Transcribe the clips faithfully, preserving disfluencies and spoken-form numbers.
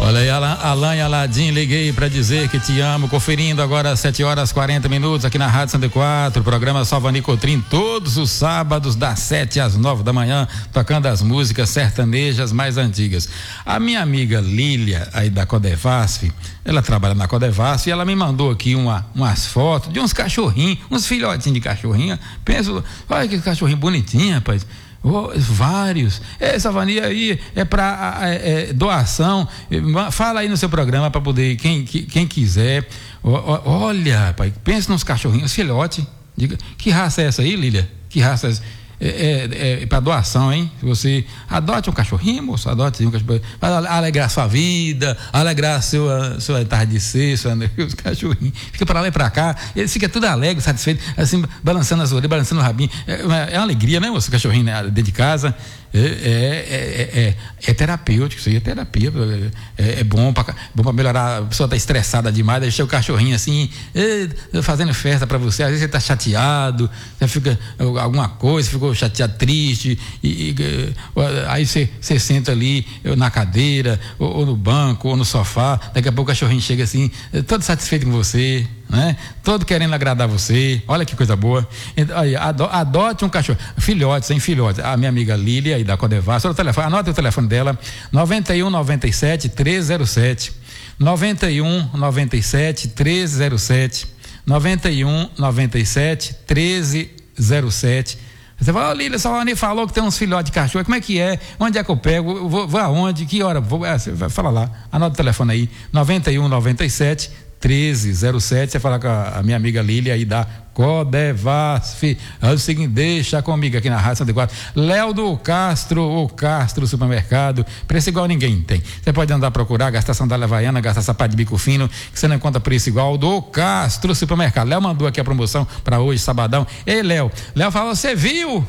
Olha aí, Alan, Alan e Aladim, liguei pra dizer que te amo, conferindo agora às sete horas e quarenta minutos aqui na Rádio cento e quatro, programa Salvani Cotrim, todos os sábados das sete às nove da manhã, tocando as músicas sertanejas mais antigas. A minha amiga Lília, aí da Codevasf, ela trabalha na Codevasf e ela me mandou aqui uma, umas fotos de uns cachorrinhos, uns filhotinhos de cachorrinho. Penso, olha que cachorrinho bonitinho, rapaz. Oh, vários. Essa Vania aí é para é, é, doação. Fala aí no seu programa para poder, quem, quem quiser. Oh, oh, olha, rapaz, pensa nos cachorrinhos, filhote. Diga, que raça é essa aí, Lília? Que raça é essa? É, é, é para doação, hein? Você adote um cachorrinho, moço, adote um cachorrinho, vai alegrar sua vida, alegrar sua, sua entardecer, sua, os cachorrinhos, fica para lá e para cá, ele fica tudo alegre, satisfeito, assim, balançando as orelhas, balançando o rabinho, é, é uma alegria, né, moço, o cachorrinho, né, dentro de casa. É, é, é, é, é terapêutico, isso aí é terapia, é, é bom para bom para melhorar. A pessoa está estressada demais, deixa o cachorrinho assim, é, fazendo festa para você. Às vezes você está chateado, você fica alguma coisa, ficou chateado, triste, e, e aí você, você senta ali na cadeira, ou, ou no banco, ou no sofá. Daqui a pouco o cachorrinho chega assim, todo satisfeito com você, né? Todo querendo agradar você. Olha que coisa boa. Aí, adote um cachorro, filhotes, hein, filhotes. A minha amiga Lília aí da Codevasf, o telefone, anota o telefone dela, noventa e um, noventa e sete, treze zero sete, noventa e um, noventa e sete, treze zero sete, noventa e um, noventa e sete, treze zero sete. Você fala, oh, Lília, só nem falou que tem uns filhotes de cachorro, como é que é? Onde é que eu pego? Eu vou, vou aonde? Que hora? Vou, é, você vai falar lá, anota o telefone aí, noventa e um, noventa e sete, treze zero sete, você fala com a, a minha amiga Lília aí da Codevasf. É o seguinte, deixa comigo aqui na Rádio cento e quatro. Léo do Castro, o Castro Supermercado, preço igual ninguém tem. Você pode andar a procurar, gastar sandália havaiana, gastar sapato de bico fino, que você não encontra preço igual do Castro Supermercado. Léo mandou aqui a promoção para hoje, sabadão. Ei, Léo, Léo falou, você viu?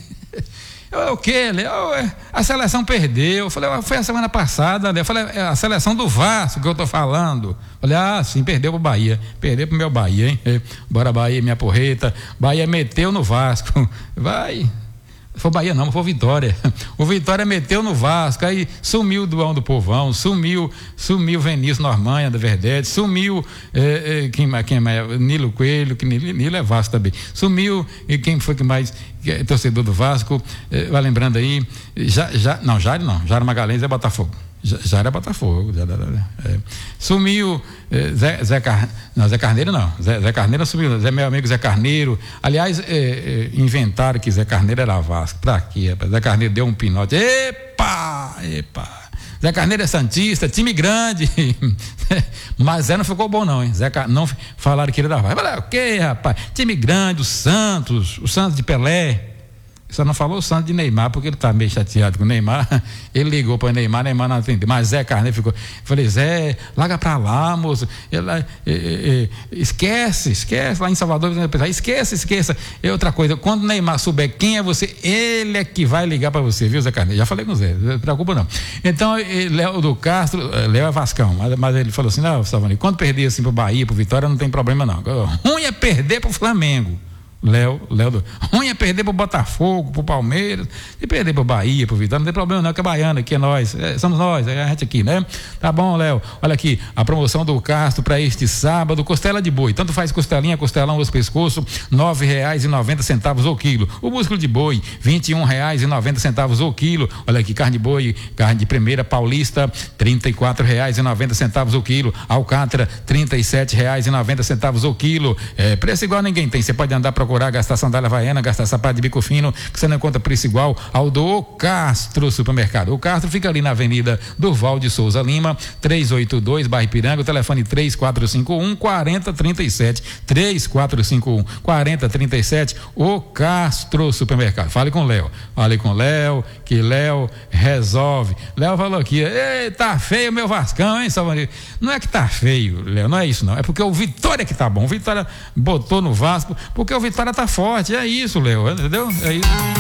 Eu, o quê, Léo? A seleção perdeu. Eu falei, foi a semana passada, Léo. Eu falei, é a seleção do Vasco que eu tô falando. Eu falei, ah, sim, perdeu pro Bahia. Perdeu pro meu Bahia, hein? É, bora Bahia, minha porreta. Bahia meteu no Vasco. Vai. Foi Bahia não, foi Vitória. O Vitória meteu no Vasco, aí sumiu o Duão do Povão, sumiu, sumiu Vinícius Normanha da Verdade, sumiu é, é, quem, quem mais? Nilo Coelho, que Nilo, Nilo é Vasco também. Sumiu, e quem foi que mais é, torcedor do Vasco? É, vai lembrando aí, já, já, não, Jário não, Jário Magalhães é Botafogo. Já era Botafogo. Já, é. Sumiu é, Zé, Zé, Car... não, Zé Carneiro não. Zé, Zé Carneiro sumiu. Zé, meu amigo Zé Carneiro. Aliás, é, é, inventaram que Zé Carneiro era Vasco. Pra quê, rapaz? Zé Carneiro deu um pinote. Epa! Epa! Zé Carneiro é santista, time grande. Mas Zé não ficou bom, não, hein? Zé Car... não falaram que ele era Vasco. Falei, o quê, rapaz? Time grande, o Santos, o Santos de Pelé. Só não falou o Santos de Neymar, porque ele tá meio chateado com o Neymar. Ele ligou para o Neymar, Neymar não atendeu. Mas Zé Carneiro ficou. Falei, Zé, larga pra lá, moço. Ele, é, é, esquece, esquece. Lá em Salvador, esquece, esqueça. E outra coisa, quando o Neymar souber quem é você, ele é que vai ligar para você, viu, Zé Carneiro? Já falei com o Zé, não se preocupa não. Então, Léo do Castro, Léo é Vascão, mas, mas ele falou assim: não, Salvani, quando perder assim pro Bahia, pro Vitória, não tem problema não. Ruim é perder pro Flamengo. Léo, Léo do... ruim é perder pro Botafogo, pro Palmeiras, e perder pro Bahia, pro Vitória, não tem problema não, que é baiano, aqui é nós, é, somos nós, é a gente aqui, né? Tá bom, Léo, olha aqui, a promoção do Castro para este sábado, costela de boi, tanto faz costelinha, costelão, osso, pescoço, nove reais e noventa centavos o quilo, o músculo de boi, vinte e um reais e noventa centavos o quilo, olha aqui, carne de boi, carne de primeira paulista, trinta e quatro reais e noventa centavos o quilo, alcatra, trinta e sete reais e noventa centavos o quilo, é, preço igual ninguém tem, você pode andar procurar, gastar sandália havaiana, gastar sapato de bico fino, que você não encontra preço igual ao do Castro Supermercado. O Castro fica ali na Avenida Durval de Souza Lima, trezentos e oitenta e dois, bairro Ipiranga, o telefone três quatro cinco um, quatro zero três sete, três quatro cinco um, quatro zero três sete, o Castro Supermercado. Fale com o Léo, fale com o Léo, que Léo resolve. Léo falou aqui, ei, tá feio meu Vascão, hein, Salvador? Não é que tá feio, Léo, não é isso não, é porque o Vitória que tá bom, o Vitória botou no Vasco, porque o Vitória tá forte, é isso, Léo, entendeu? É isso.